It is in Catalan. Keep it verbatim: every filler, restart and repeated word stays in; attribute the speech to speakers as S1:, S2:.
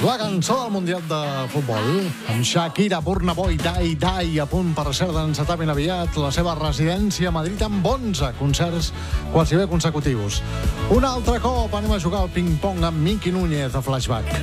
S1: La cançó del Mundial de Futbol, amb Shakira, Burna Boy, Dai Dai, a punt per ser d'encetar ben aviat la seva residència a Madrid amb onze concerts quasi bé consecutius. Un altre cop anem a jugar al ping-pong amb Miqui Núñez a Flashback.